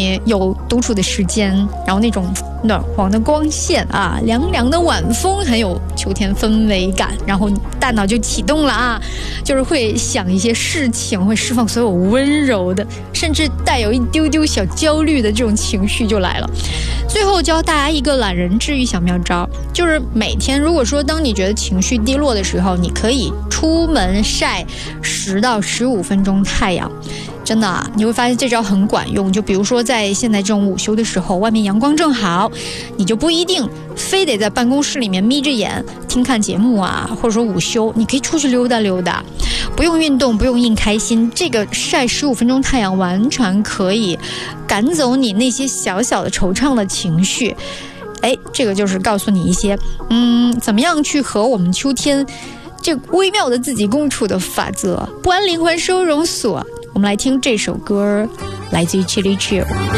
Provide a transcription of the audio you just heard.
你有独处的时间，然后那种暖黄的光线啊，凉凉的晚风，很有秋天氛围感，然后大脑就启动了啊，就是会想一些事情，会释放所有温柔的，甚至带有一丢丢小焦虑的这种情绪就来了。最后教大家一个懒人治愈小妙招，就是每天如果说当你觉得情绪低落的时候，你可以出门晒10到15分钟太阳。真的啊，你会发现这招很管用。就比如说在现在这种午休的时候，外面阳光正好，你就不一定非得在办公室里面眯着眼听看节目啊，或者说午休，你可以出去溜达溜达，不用运动，不用硬开心，这个晒15分钟太阳完全可以赶走你那些小小的惆怅的情绪。这个就是告诉你一些怎么样去和我们秋天这微妙的自己共处的法则。不安灵魂收容所，我们来听这首歌，来自于 Chili Chill。